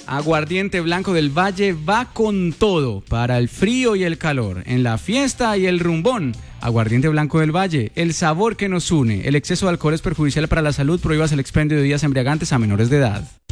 Aguardiente Blanco del Valle va con todo para el frío y el calor, en la fiesta y el rumbón. Aguardiente Blanco del Valle, el sabor que nos une. El exceso de alcohol es perjudicial para la salud. Prohíbas el expendio de bebidas embriagantes a menores de edad.